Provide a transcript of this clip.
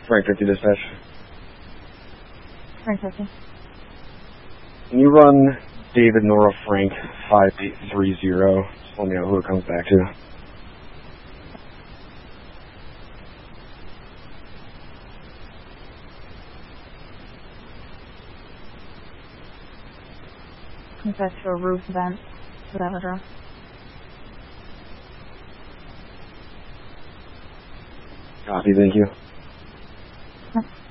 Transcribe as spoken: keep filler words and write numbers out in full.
Frank fifty dispatch. Frank fifty. Can you run David Nora Frank five eight three zero? Just let me know who it comes back to. Comes back to a roof vent with Avedra. Copy, thank you.